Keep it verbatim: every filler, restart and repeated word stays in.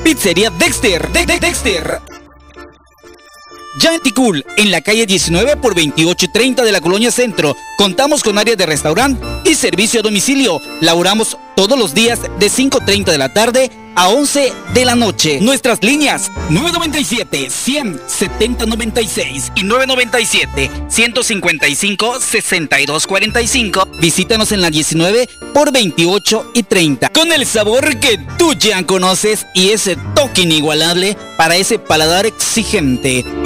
Pizzería Dexter, de de Dexter. Ya en Ticul, en la calle diecinueve por veintiocho y treinta de la Colonia Centro, contamos con área de restaurante y servicio a domicilio. Laboramos todos los días de cinco y treinta de la tarde a once de la noche. Nuestras líneas nueve nueve siete, cien, setenta noventa y seis y nueve nueve siete, ciento cincuenta y cinco, sesenta y dos cuarenta y cinco. Visítanos en la diecinueve por veintiocho y treinta. Con el sabor que tú ya conoces y ese toque inigualable para ese paladar exigente.